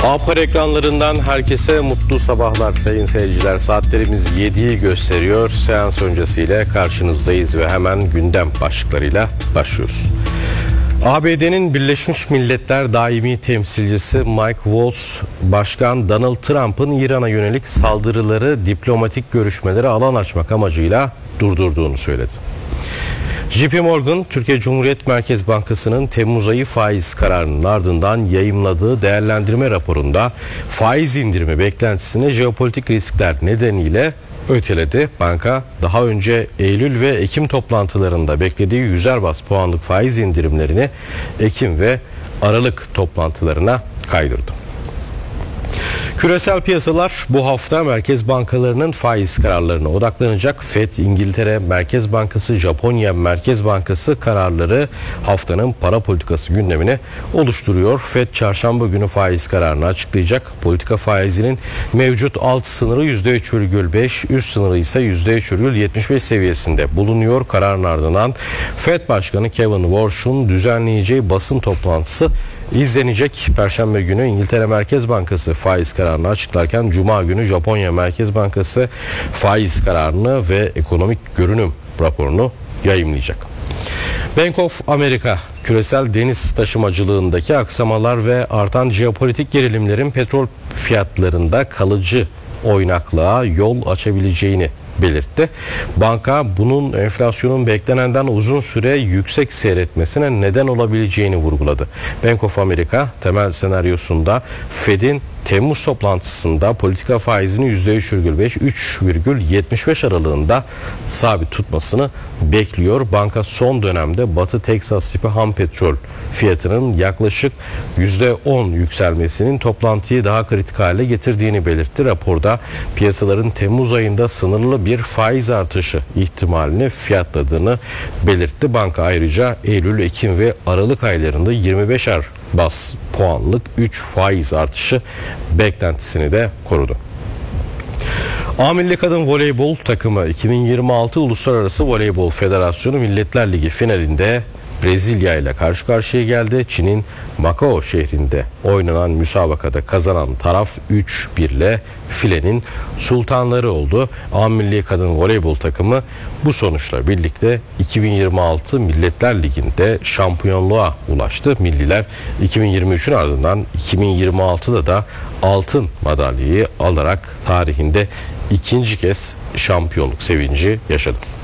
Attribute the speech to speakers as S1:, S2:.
S1: A-Haber ekranlarından herkese mutlu sabahlar sayın seyirciler. Saatlerimiz 7'yi gösteriyor. Seans öncesiyle karşınızdayız ve hemen gündem başlıklarıyla başlıyoruz. ABD'nin Birleşmiş Milletler Daimi Temsilcisi Mike Waltz, Başkan Donald Trump'ın İran'a yönelik saldırıları diplomatik görüşmelere alan açmak amacıyla durdurduğunu söyledi. JP Morgan, Türkiye Cumhuriyet Merkez Bankası'nın Temmuz ayı faiz kararının ardından yayımladığı değerlendirme raporunda faiz indirimi beklentisini jeopolitik riskler nedeniyle öteledi. Banka daha önce Eylül ve Ekim toplantılarında beklediği 100'er baz puanlık faiz indirimlerini Ekim ve Aralık toplantılarına kaydırdı. Küresel piyasalar bu hafta merkez bankalarının faiz kararlarına odaklanacak. FED, İngiltere Merkez Bankası, Japonya Merkez Bankası kararları haftanın para politikası gündemini oluşturuyor. FED çarşamba günü faiz kararını açıklayacak. Politika faizinin mevcut alt sınırı %3,5, üst sınırı ise %3,75 seviyesinde bulunuyor. Kararın ardından FED Başkanı Kevin Warsh'un düzenleyeceği basın toplantısı izlenecek. Perşembe günü İngiltere Merkez Bankası faiz kararını açıklarken Cuma günü Japonya Merkez Bankası faiz kararını ve ekonomik görünüm raporunu yayımlayacak. Bank of America, küresel deniz taşımacılığındaki aksamalar ve artan jeopolitik gerilimlerin petrol fiyatlarında kalıcı oynaklığa yol açabileceğini belirtti. Banka bunun enflasyonun beklenenden uzun süre yüksek seyretmesine neden olabileceğini vurguladı. Bank of America temel senaryosunda Fed'in Temmuz toplantısında politika faizini %3,5-3,75 aralığında sabit tutmasını bekliyor. Banka son dönemde Batı Teksas tipi ham petrol fiyatının yaklaşık %10 yükselmesinin toplantıyı daha kritik hale getirdiğini belirtti. Raporda piyasaların Temmuz ayında sınırlı bir faiz artışı ihtimalini fiyatladığını belirtti. Banka ayrıca Eylül, Ekim ve Aralık aylarında 25'er baz puanlık 3 faiz artışı beklentisini de korudu. A Milli Kadın Voleybol takımı 2026 Uluslararası Voleybol Federasyonu Milletler Ligi finalinde Brezilya ile karşı karşıya geldi. Çin'in Macao şehrinde oynanan müsabakada kazanan taraf 3-1 ile filenin sultanları oldu. A Milli Kadın Voleybol takımı bu sonuçla birlikte 2026 Milletler Ligi'nde şampiyonluğa ulaştı. Milliler 2023'ün ardından 2026'da da altın madalyayı alarak tarihinde ikinci kez şampiyonluk sevinci yaşadı.